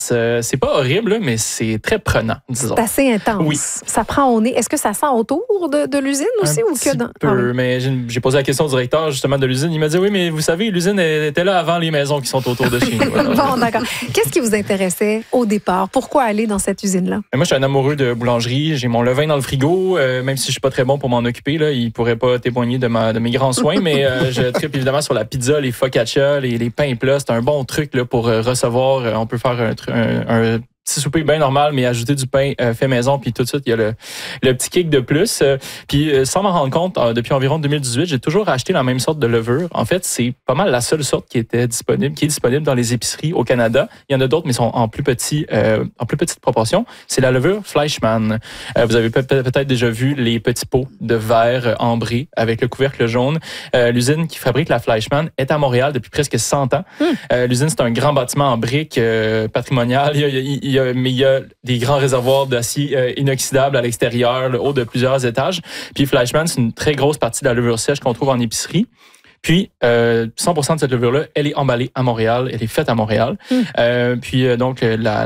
C'est pas horrible, mais c'est très prenant, disons. C'est assez intense. Oui. Ça prend au nez. Est-ce que ça sent autour de l'usine aussi? Un petit peu, mais j'ai posé la question au directeur justement de l'usine. Il m'a dit, oui, mais vous savez, l'usine était là avant les maisons qui sont autour de chez nous. Bon, d'accord. Qu'est-ce qui vous intéressait au départ? Pourquoi aller dans cette usine-là? Moi, je suis un amoureux de boulangerie. J'ai mon levain dans le frigo. Même si je suis pas très bon pour m'en occuper, là, il pourrait pas témoigner de mes grands soins, mais je tripe évidemment sur la pizza, les focaccia, les pains plats. C'est un bon truc là, pour recevoir. On peut faire un petit souper bien normal, mais ajouter du pain fait maison, puis tout de suite, il y a le petit kick de plus. Puis sans m'en rendre compte, depuis environ 2018, j'ai toujours acheté la même sorte de levure. En fait, c'est pas mal la seule sorte qui est disponible dans les épiceries au Canada. Il y en a d'autres, mais sont en plus petite proportion. C'est la levure Fleischmann. Vous avez peut-être déjà vu les petits pots de verre ambrés avec le couvercle jaune. L'usine qui fabrique la Fleischmann est à Montréal depuis presque 100 ans. L'usine, c'est un grand bâtiment en briques patrimonial. Mais il y a des grands réservoirs d'acier inoxydable à l'extérieur, le haut de plusieurs étages. Puis Fleischmann, c'est une très grosse partie de la levure sèche qu'on trouve en épicerie. Puis, 100% de cette levure-là, elle est emballée à Montréal, elle est faite à Montréal. Donc,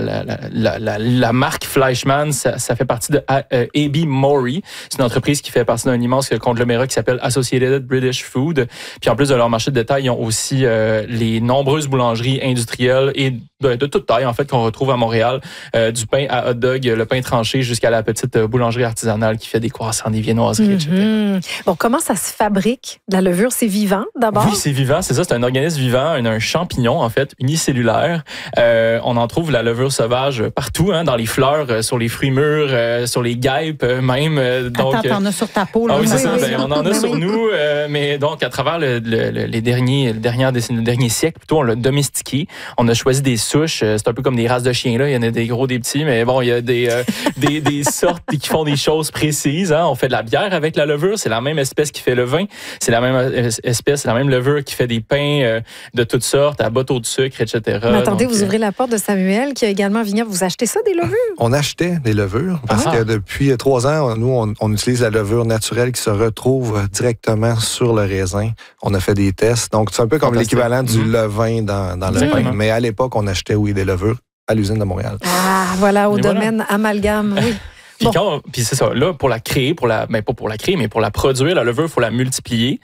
la marque Fleischmann, ça fait partie de A.B. Maury. C'est une entreprise qui fait partie d'un immense conglomérat qui s'appelle Associated British Food. Puis, en plus de leur marché de détail, ils ont aussi les nombreuses boulangeries industrielles et de toute taille, en fait, qu'on retrouve à Montréal. Du pain à hot dog, le pain tranché, jusqu'à la petite boulangerie artisanale qui fait des croissants, des viennoiseries, etc. Bon, comment ça se fabrique, la levure? C'est vivant? D'abord? Oui, c'est vivant, c'est ça. C'est un organisme vivant, un champignon, en fait, unicellulaire. On en trouve la levure sauvage partout, hein, dans les fleurs, sur les fruits mûrs, sur les guêpes même. Attends, t'en as sur ta peau. Là. Ah oui, c'est ça. On en a sur nous. Mais donc, à travers les derniers siècles, plutôt, on l'a domestiqué. On a choisi des souches. C'est un peu comme des races de chiens, là. Il y en a des gros, des petits. Mais bon, il y a des sortes qui font des choses précises. Hein. On fait de la bière avec la levure. C'est la même espèce qui fait le vin. C'est la même espèce. C'est la même levure qui fait des pains de toutes sortes, à bateau de sucre, etc. Mais attendez, vous ouvrez la porte de Samuel, qui a également un vignoble. Vous achetez ça, des levures? On achetait des levures parce que depuis 3 ans, nous, on utilise la levure naturelle qui se retrouve directement sur le raisin. On a fait des tests. Donc, c'est un peu comme l'équivalent du levain dans le pain. Mais à l'époque, on achetait, des levures à l'usine de Montréal. Ah, voilà, au domaine amalgame, oui. Puis c'est ça, là, pour la créer, pas pour la créer, mais pour la produire, la levure, il faut la multiplier.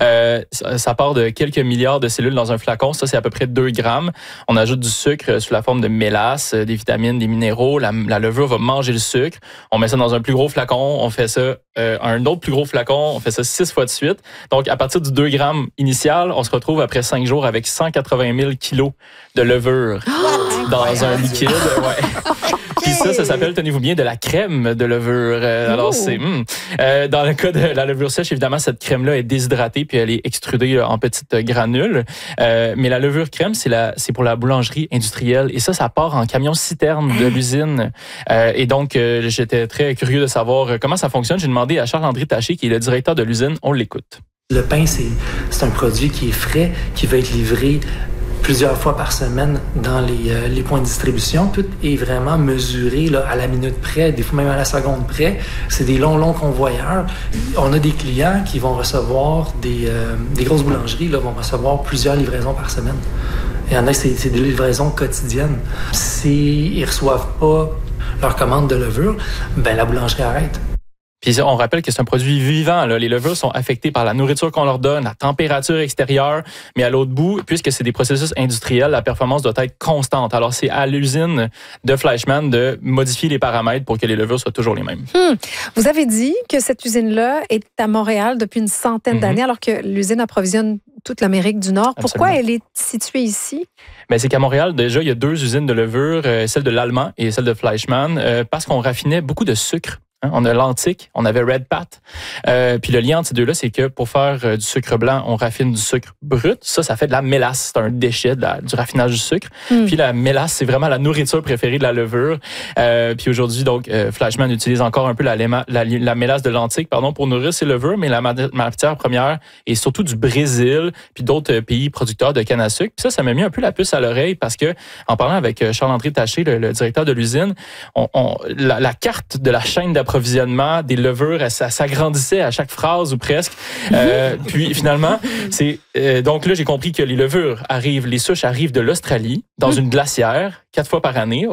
Ça part de quelques milliards de cellules dans un flacon. Ça, c'est à peu près 2 grammes. On ajoute du sucre sous la forme de mélasse, des vitamines, des minéraux. La levure va manger le sucre. On met ça dans un plus gros flacon. On fait ça un autre plus gros flacon. On fait ça 6 fois de suite. Donc, à partir du 2 grammes initial, on se retrouve après 5 jours avec 180 000 kilos de levure dans un liquide. Ouais. Puis ça s'appelle, tenez-vous bien, de la crème de levure. Alors, c'est... dans le cas de la levure sèche, évidemment, cette crème-là est déshydratée puis elle est extrudée en petites granules. Mais la levure crème, c'est pour la boulangerie industrielle. Et ça part en camion-citerne de l'usine. Et donc, j'étais très curieux de savoir comment ça fonctionne. J'ai demandé à Charles-André Taché, qui est le directeur de l'usine. On l'écoute. Le pain, c'est un produit qui est frais, qui va être livré plusieurs fois par semaine dans les points de distribution. Tout est vraiment mesuré là, à la minute près, des fois même à la seconde près. C'est des longs convoyeurs. On a des clients qui vont recevoir des grosses boulangeries là, vont recevoir plusieurs livraisons par semaine. Il y en a, c'est des livraisons quotidiennes. S'ils ne reçoivent pas leur commande de levure, la boulangerie arrête. Puis on rappelle que c'est un produit vivant. Là. Les levures sont affectées par la nourriture qu'on leur donne, la température extérieure, mais à l'autre bout, puisque c'est des processus industriels, la performance doit être constante. Alors c'est à l'usine de Fleischmann de modifier les paramètres pour que les levures soient toujours les mêmes. Vous avez dit que cette usine-là est à Montréal depuis une centaine d'années, alors que l'usine approvisionne toute l'Amérique du Nord. Pourquoi elle est située ici? C'est qu'à Montréal, déjà, il y a 2 usines de levure, celle de l'Allemand et celle de Fleischmann, parce qu'on raffinait beaucoup de sucre. On a l'antique, on avait Red Pat. Puis le lien entre ces deux-là, c'est que pour faire du sucre blanc, on raffine du sucre brut. Ça fait de la mélasse. C'est un déchet du raffinage du sucre. Puis la mélasse, c'est vraiment la nourriture préférée de la levure. Puis aujourd'hui, donc, Fleischmann utilise encore un peu la mélasse de l'antique, pour nourrir ses levures, mais la matière première est surtout du Brésil, puis d'autres pays producteurs de canne à sucre. Puis ça m'a mis un peu la puce à l'oreille parce que, en parlant avec Charles-André Taché, le directeur de l'usine, la carte de la chaîne d'approvisionnement des levures, ça s'agrandissait à chaque phrase ou presque. Puis finalement, donc là, j'ai compris que les levures les souches arrivent de l'Australie dans une glacière 4 fois par année.